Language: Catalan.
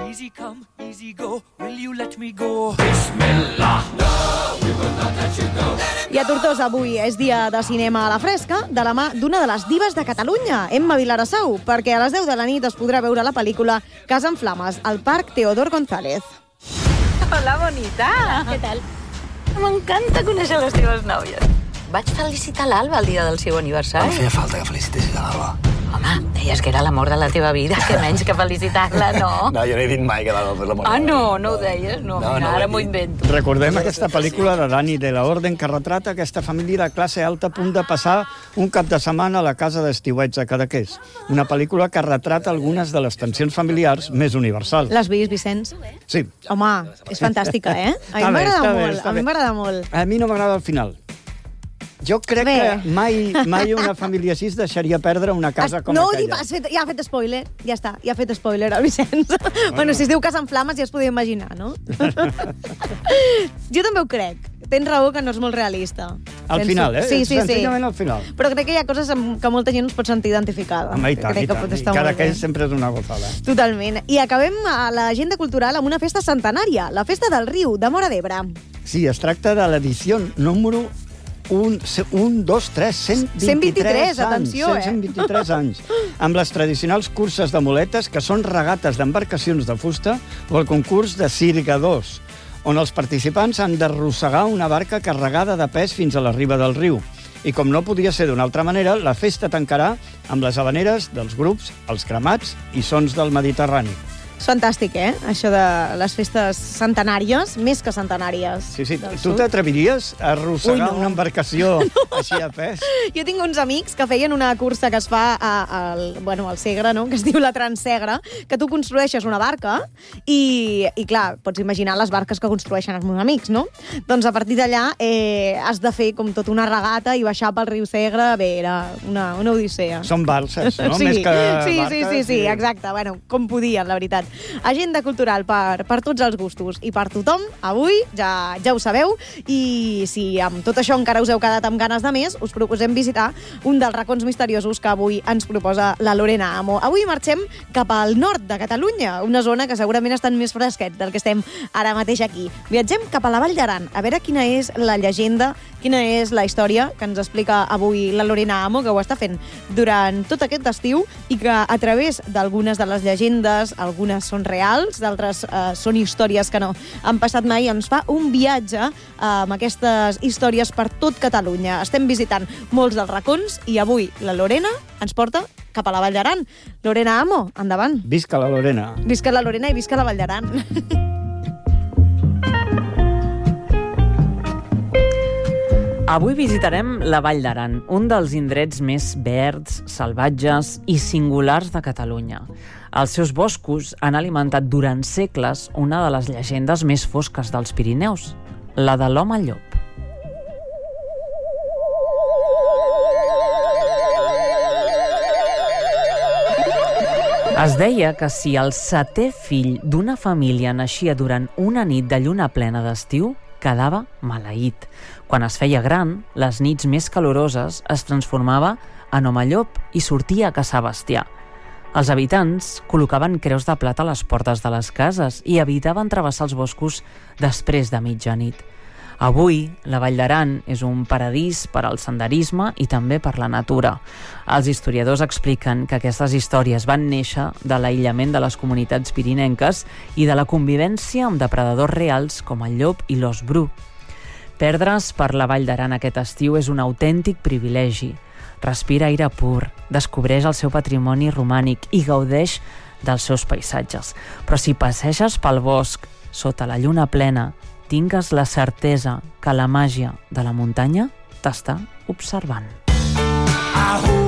Easy come, easy go, will you let me go? Bismillah, no, we will not let you go. I a Tortosa avui és dia de cinema a la fresca, de la mà d'una de les dives de Catalunya, Emma Vilarassau, perquè a les 10 de la nit es podrà veure la pel·lícula Casa en Flames, al Parc Teodor González. Hola, bonita. Què tal? M'encanta conèixer les teves nòvies. Vaig felicitar l'Alba el dia del seu aniversari. No feia falta que felicitessis a l'Alba. Home, deies que era l'amor de la teva vida, que menys que felicitar-la, no? No, jo no he dit mai que l'Alba fos l'amor. Ah, no ho deies? No, mira, ara m'ho invento. Recordem aquesta pel·lícula de Dani de la Orden que retrata aquesta família de classe alta a punt de passar un cap de setmana a la casa d'estiuets a Cadaqués. Una pel·lícula que retrata algunes de les tensions familiars més universals. L'has vist, Vicenç? Sí. Home, és fantàstica, eh? A mi m'agrada molt. A mi no m'agrada el final. Jo crec que mai una família així deixaria perdre una casa com aquella. Ja ha fet spoiler, ja està, ja ha fet spoiler el Vicenç. Bueno, si es diu Casa en Flames ja es podia imaginar, no? Jo també ho crec. Tens raó que no és molt realista. Al final, eh? Sí. Senzillament al final. Però crec que hi ha coses que molta gent es pot sentir identificada. Home, i tant. I cada que sempre és una gozada. Totalment. I acabem a l'agenda cultural amb una festa centenària, la Festa del Riu, de Móra d'Ebre. Sí, es tracta de l'edició número 123 atenció, 123 anys, amb les tradicionals curses de muletes, que són regates d'embarcacions de fusta, o el concurs de cirgadors, on els participants han d'arrossegar una barca carregada de pes fins a la riba del riu. I com no podia ser d'una altra manera, la festa tancarà amb les habaneres dels grups, els cremats i sons del Mediterrani. És fantàstic, això de les festes centenàries, més que centenàries. Sí. Tu t'atreviries a arrossegar una embarcació així a pes? Jo tinc uns amics que feien una cursa que es fa al Segre, no? Que es diu la Transsegre, que tu construeixes una barca i clar, pots imaginar les barques que construeixen els meus amics, no? Doncs a partir d'allà has de fer com tota una regata i baixar pel riu Segre. Bé, era una odissea. Són balses, no? Més que barques. Sí, exacte. Bueno, com podien, la veritat. Agenda cultural per tots els gustos i per tothom, avui, ja ho sabeu, i si amb tot això encara us heu quedat amb ganes de més, us proposem visitar un dels racons misteriosos que avui ens proposa la Lorena Amo. Avui marxem cap al nord de Catalunya, una zona que segurament estan més fresquets del que estem ara mateix aquí. Viatgem cap a la Vall d'Aran, a veure quina és la llegenda, quina és la història que ens explica avui la Lorena Amo, que ho està fent durant tot aquest estiu i que a través d'algunes de les llegendes, algunes són reals, d'altres són històries que no han passat mai, ens fa un viatge amb aquestes històries per tot Catalunya. Estem visitant molts dels racons i avui la Lorena ens porta cap a la Vall d'Aran. Lorena Amo, endavant. Visca la Lorena. Visca la Lorena i visca la Vall d'Aran. Avui visitarem la Vall d'Aran, un dels indrets més verds, salvatges i singulars de Catalunya. Els seus boscos han alimentat durant segles una de les llegendes més fosques dels Pirineus, la de l'home llop. Es deia que si el 7è fill d'una família naixia durant una nit de lluna plena d'estiu, quedava maleït. Quan es feia gran, les nits més caloroses es transformava en home llop i sortia a caçar bestiar. Els habitants col·locaven creus de plata a les portes de les cases i evitaven travessar els boscos després de mitjanit. Avui, la Vall d'Aran és un paradís per al senderisme i també per la natura. Els historiadors expliquen que aquestes històries van néixer de l'aïllament de les comunitats pirinenques i de la convivència amb depredadors reals com el llop i l'ós bru. Perdre's per la Vall d'Aran aquest estiu és un autèntic privilegi. Respira aire pur, descobreix el seu patrimoni romànic i gaudeix dels seus paisatges. Però si passeges pel bosc sota la lluna plena, tingues la certesa que la màgia de la muntanya t'està observant.